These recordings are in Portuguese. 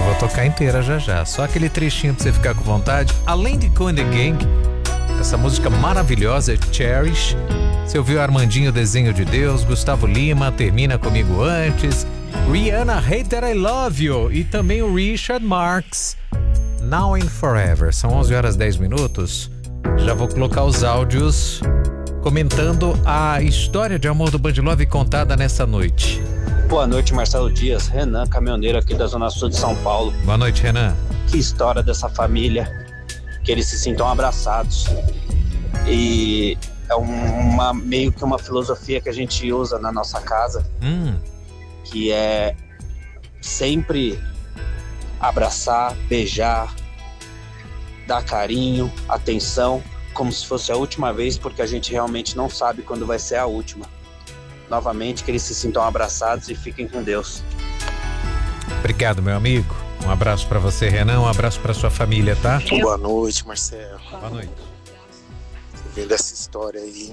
vou tocar inteira já. Só aquele trechinho pra você ficar com vontade. Além de Cool and the Gang, essa música maravilhosa é Cherish. Você ouviu Armandinho, Desenho de Deus, Gustavo Lima, Termina Comigo Antes, Rihanna, Hate That I Love You e também o Richard Marx, Now and Forever. São 11h10. Já vou colocar os áudios comentando a história de amor do Band Love contada nessa noite. Boa noite, Marcelo Dias, Renan, caminhoneiro aqui da Zona Sul de São Paulo. Boa noite, Renan. Que história dessa família, que eles se sintam abraçados. E é meio que uma filosofia que a gente usa na nossa casa, que é sempre abraçar, beijar, dar carinho, atenção, como se fosse a última vez, porque a gente realmente não sabe quando vai ser a última. Novamente, que eles se sintam abraçados e fiquem com Deus. Obrigado, meu amigo. Um abraço pra você, Renan. Um abraço pra sua família, tá? Boa noite, Marcelo. Boa noite. Vendo essa história aí,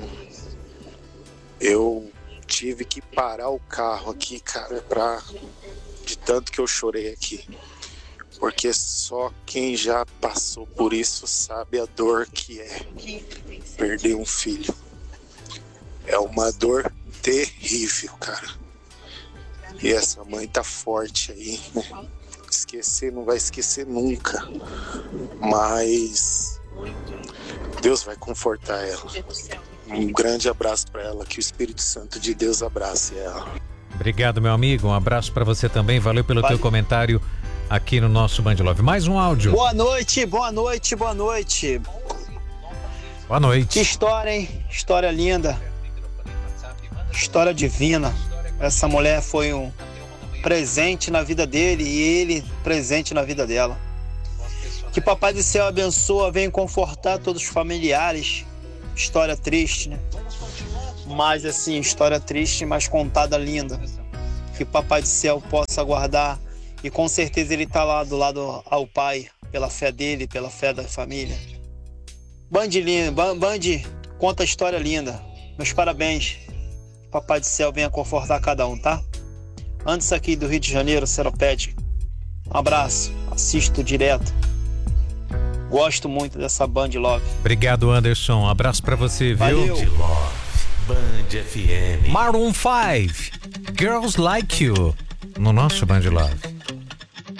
eu tive que parar o carro aqui, cara, de tanto que eu chorei aqui. Porque só quem já passou por isso sabe a dor que é perder um filho. É uma dor terrível, cara. E essa mãe tá forte aí, né? Esquecer, não vai esquecer nunca. Mas Deus vai confortar ela. Um grande abraço pra ela, que o Espírito Santo de Deus abrace ela. Obrigado, meu amigo. Um abraço pra você também. Valeu pelo teu comentário aqui no nosso Band Love. Mais um áudio. Boa noite, boa noite, boa noite. Boa noite. Que história, hein? História linda. História divina. Essa mulher foi um presente na vida dele e ele presente na vida dela. Que Papai do Céu abençoa, venha confortar todos os familiares. História triste, né? Mas assim, história triste, mas contada linda. Que Papai do Céu possa guardar. E com certeza ele está lá do lado ao Pai, pela fé dele, pela fé da família. Band conta a história linda. Meus parabéns. Papai do Céu venha confortar cada um, tá? Antes aqui do Rio de Janeiro, Seropédica. Um abraço, assisto direto. Gosto muito dessa Band Love. Obrigado, Anderson. Um abraço pra você, viu? Valeu. Band Love, Band FM. Maroon 5, Girls Like You, no nosso Band Love.